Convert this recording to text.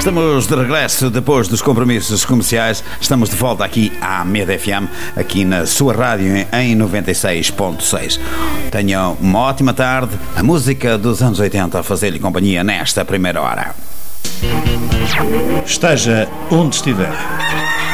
Estamos de regresso depois dos compromissos comerciais. Estamos de volta aqui à Med FM, aqui na sua rádio em 96.6. Tenham uma ótima tarde. A música dos anos 80 a fazer-lhe companhia nesta primeira hora. Esteja onde estiver.